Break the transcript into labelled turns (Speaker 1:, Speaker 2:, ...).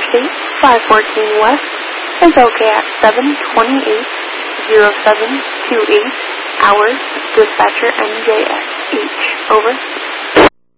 Speaker 1: State 514 West is okay at 7:28:07:28 hours. Dispatcher NJSH. Over.